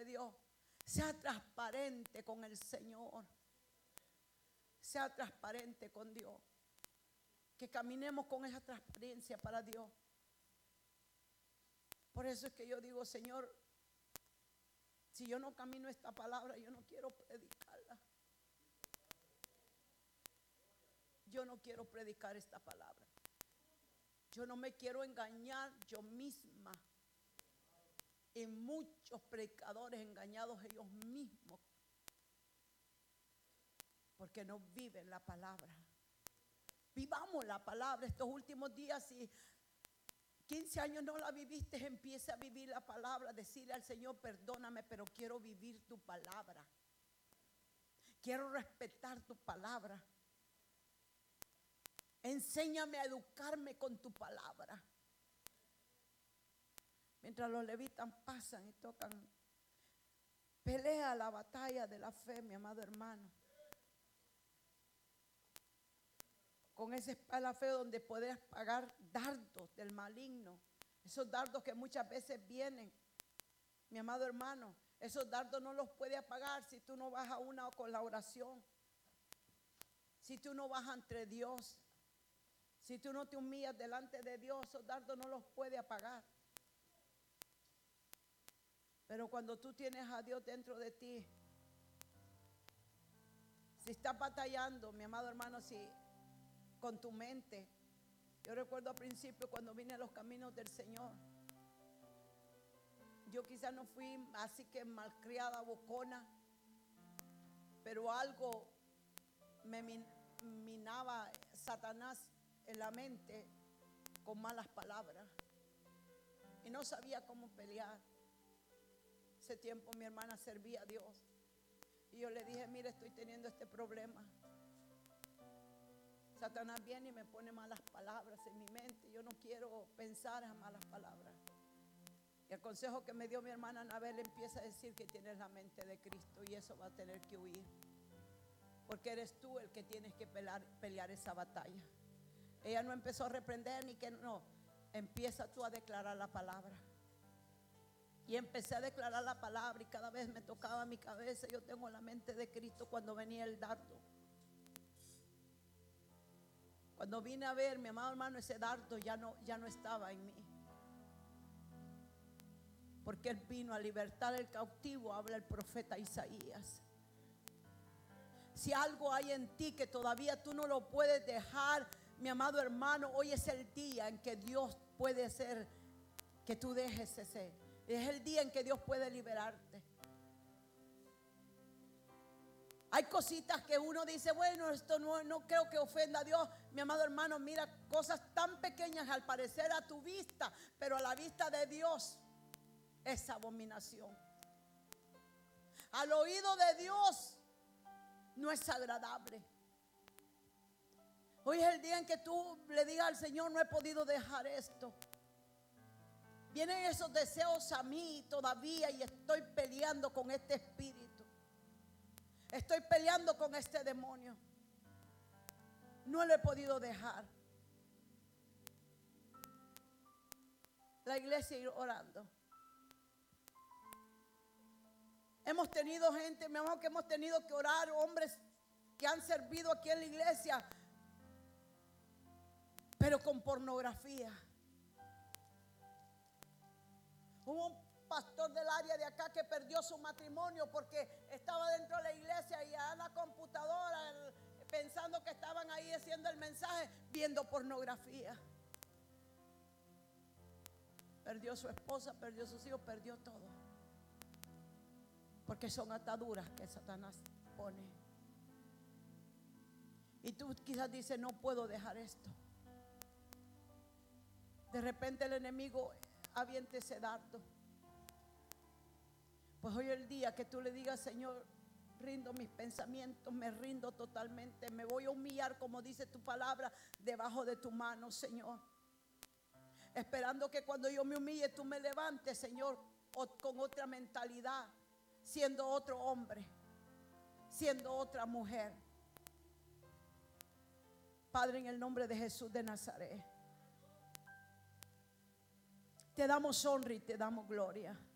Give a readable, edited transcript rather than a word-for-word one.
de Dios. Sea transparente con el Señor. Sea transparente con Dios. Que caminemos con esa transparencia para Dios. Por eso es que yo digo, Señor, si yo no camino esta palabra, yo no quiero predicarla. Yo no quiero predicar esta palabra. Yo no me quiero engañar yo misma. Y muchos predicadores engañados ellos mismos. Porque no viven la palabra. Vivamos la palabra estos últimos días. Si 15 años no la viviste, empieza a vivir la palabra. Decirle al Señor, perdóname, pero quiero vivir tu palabra. Quiero respetar tu palabra. Enséñame a educarme con tu palabra. Mientras los levitas pasan y tocan, pelea la batalla de la fe, mi amado hermano. Con esa espada de la fe donde podrás pagar dardos del maligno. Esos dardos que muchas veces vienen, mi amado hermano. Esos dardos no los puedes apagar si tú no vas a una con la oración. Si tú no vas ante Dios. Si tú no te humillas delante de Dios, esos dardos no los puedes apagar. Pero cuando tú tienes a Dios dentro de ti, si estás batallando, mi amado hermano, si con tu mente. Yo recuerdo al principio cuando vine a los caminos del Señor. Yo quizás no fui así que malcriada, bocona, pero algo me minaba Satanás en la mente con malas palabras. Y no sabía cómo pelear. Ese tiempo mi hermana servía a Dios. Y yo le dije, mire, estoy teniendo este problema. Satanás viene y me pone malas palabras en mi mente. Yo no quiero pensar en malas palabras. Y el consejo que me dio mi hermana Anabel empieza a decir que tienes la mente de Cristo y eso va a tener que huir. Porque eres tú el que tienes que pelear esa batalla. Ella no empezó a reprender ni que no. Empieza tú a declarar la palabra. Y empecé a declarar la palabra y cada vez me tocaba mi cabeza. Yo tengo la mente de Cristo cuando venía el dardo. Cuando vine a ver, mi amado hermano, ese dardo ya no estaba en mí. Porque Él vino a libertar el cautivo, habla el profeta Isaías. Si algo hay en ti que todavía tú no lo puedes dejar, mi amado hermano, hoy es el día en que Dios puede hacer que tú dejes ese. Es el día en que Dios puede liberarte. Hay cositas que uno dice, bueno, esto no creo que ofenda a Dios. Mi amado hermano, mira, cosas tan pequeñas al parecer a tu vista, pero a la vista de Dios es abominación. Al oído de Dios no es agradable. Hoy es el día en que tú le digas al Señor, no he podido dejar esto. Vienen esos deseos a mí todavía y estoy peleando con este espíritu. Estoy peleando con este demonio. No lo he podido dejar. La iglesia ir orando. Hemos tenido gente, mi amor, que hemos tenido que orar, hombres que han servido aquí en la iglesia, pero con pornografía. Hubo un pastor del área de acá que perdió su matrimonio porque estaba dentro de la iglesia y a la computadora pensando que estaban ahí haciendo el mensaje, viendo pornografía. Perdió su esposa, perdió sus hijos, perdió todo. Porque son ataduras que Satanás pone. Y tú quizás dices, no puedo dejar esto. De repente el enemigo avienta ese dardo. Pues hoy es el día que tú le digas, Señor, rindo mis pensamientos, me rindo totalmente, me voy a humillar como dice tu palabra, debajo de tu mano, Señor. Esperando que cuando yo me humille tú me levantes, Señor, con otra mentalidad, siendo otro hombre, siendo otra mujer. Padre, en el nombre de Jesús de Nazaret, te damos honra y te damos gloria.